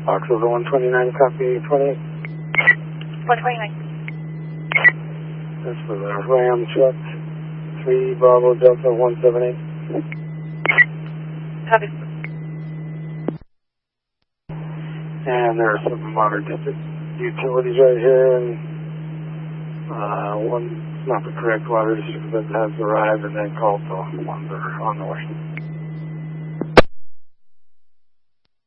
Box over 129, copy 28. 129. That's for the Ram truck, 3 Bravo Delta 178. Copy. And there are some water district utilities right here, and one's not the correct water district that has arrived, and then called, so ones are on the way.